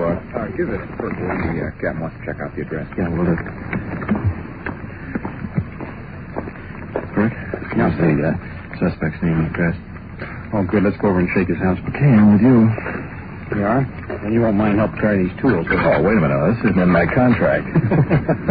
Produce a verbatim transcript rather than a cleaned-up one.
door. Uh, give it first. The uh, captain wants to check out the address. Yeah, we'll do. Rick? Yeah. What's the uh, suspect's name and address? Oh, good. Let's go over and shake his house. Okay, I'm with you. You are? And you won't mind help carry these tools, will you? Oh, wait a minute. This isn't in my contract.